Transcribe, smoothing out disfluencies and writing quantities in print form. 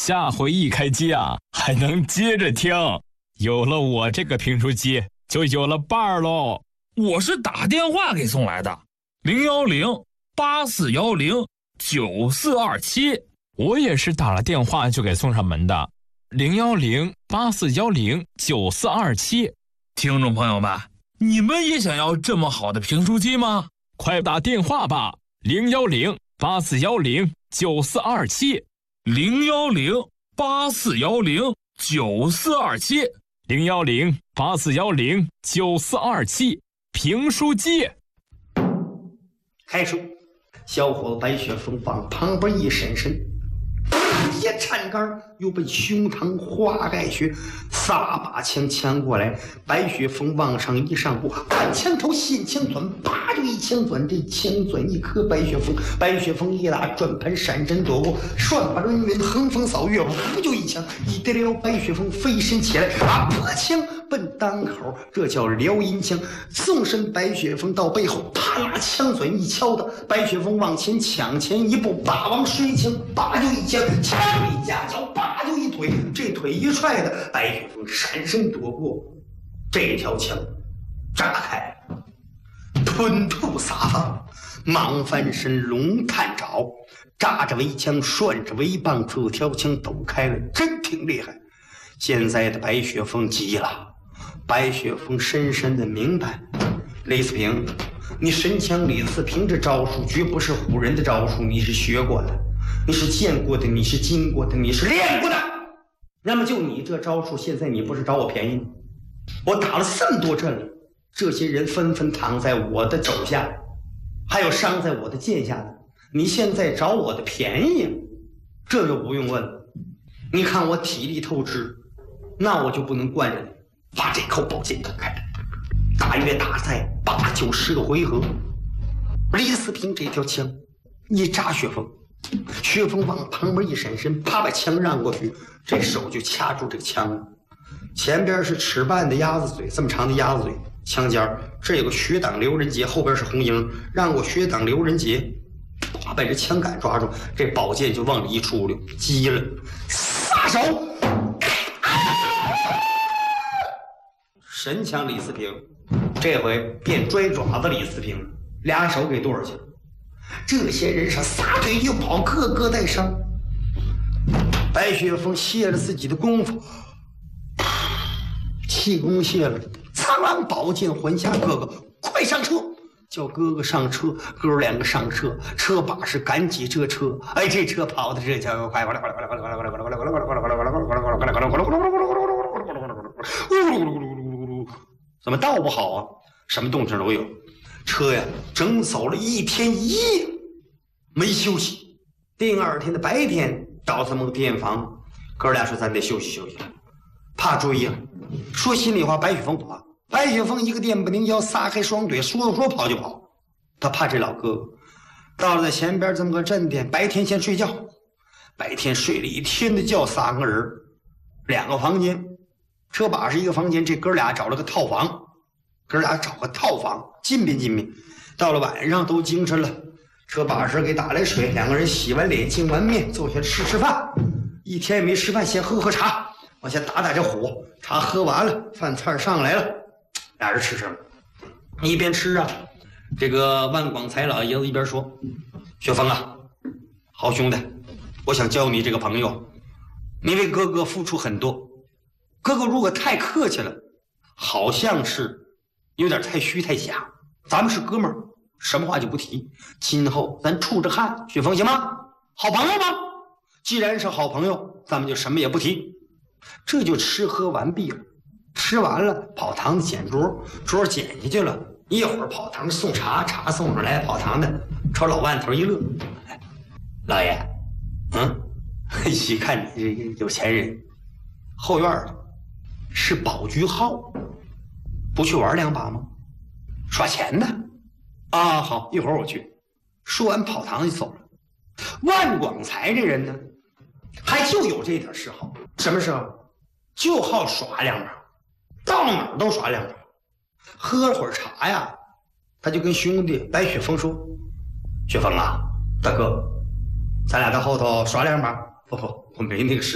下回一开机啊，还能接着听。有了我这个评书机，就有了伴儿喽。 我是打电话给送来的，010-8410-9427。 我也是打了电话就给送上门的，010-8410-9427。 听众朋友们，你们也想要这么好的评书机吗？ 快打电话吧，010-8410-9427。 010-8410-9427。 010-8410-9427。评书机。 开书，小伙子白雪凤往旁边一伸伸，一颤杆又被胸膛划开血，撒把枪抢过来，白雪凤往上一上步，看枪头现枪钻，啪就一枪钻，这枪钻一颗白雪凤一打转盘闪身躲过，双把人云横风扫月，不就一枪一得了，白雪凤飞身起来，破枪奔裆口，这叫撩阴枪。纵身白雪凤到背后，啪啦枪嘴一敲的，白雪凤往前抢前一步，霸王水枪，叭就一枪，枪一夹脚，叭就一腿，这腿一踹的，白雪凤闪身躲过，这条枪炸开，吞吐撒放，忙翻身龙探爪，扎着围枪，涮着围棒，这条枪抖开了，真挺厉害。现在的白雪凤急了。白雪凤深深的明白，李四平，你神枪李四平这招数绝不是唬人的招数，你是学过的，你是见过的，你是经过的，你是练过的。那么就你这招数，现在你不是找我便宜吗？我打了这么多阵了，这些人纷纷躺在我的肘下，还有伤在我的剑下的，你现在找我的便宜，这就不用问了。你看我体力透支，那我就不能惯着你，把这口宝剑抖开，大约打在8、9、10个回合。李四平这条枪一扎雪凤，雪凤往旁边一闪身，啪把枪让过去，这手就掐住这个枪了。前边是尺半的鸭子嘴，这么长的鸭子嘴，枪尖这有个血挡刘仁杰，后边是红缨，让我血挡刘仁杰，把这枪杆抓住，这宝剑就往里一出溜，急了，撒手。神枪李四平，这回变拽爪子李四平，俩手给剁去了。这些人是撒腿就跑，个个带伤。白雪凤泄了自己的功夫，气功泄了，苍狼宝剑还下，哥哥快上车，叫哥哥上车，哥两个上车，车把式赶起这车，哎，这车跑的这叫快，怎么道不好啊？什么动静都有。车呀，整走了1天1夜，没休息。第2天的白天到他们店房，哥俩说咱得休息休息，怕追呀。说心里话，白雪凤不怕，白雪凤一个电不灵腰，撒开双腿，说跑就跑。他怕这老哥哥。到了在前边这么个镇店，白天先睡觉，白天睡了1天的觉，3个人，2个房间。车把是一个房间，这哥俩找了个套房，近便。到了晚上都精神了，车把式给打来水，2个人洗完脸净完面，坐下吃饭。1天也没吃饭，先喝茶，往下打这火。茶喝完了，饭菜上来了，俩人吃什么？一边吃啊，这个万广才老爷子一边说：“雪峰啊，好兄弟，我想交你这个朋友，你为哥哥付出很多。哥哥如果太客气了，好像是有点太虚太假。咱们是哥们儿，什么话就不提。今后咱处着看，雪峰行吗？好朋友吗？既然是好朋友，咱们就什么也不提。”这就吃喝完毕了。吃完了，跑堂子捡桌，桌捡下去了。一会儿跑堂送茶，茶送上来，跑堂的朝老万头一乐：“老爷，一看你这个有钱人，后院的是宝菊号，不去玩2把吗？耍钱的啊，好，一会儿我去。”说完跑堂就走了。万广才这人呢，还就有这点嗜好。什么嗜好？就好耍2把，到哪儿都耍2把。喝了会儿茶呀，他就跟兄弟白雪峰说：“雪峰啊，大哥，咱俩到后头耍2把。”不，我没那个事。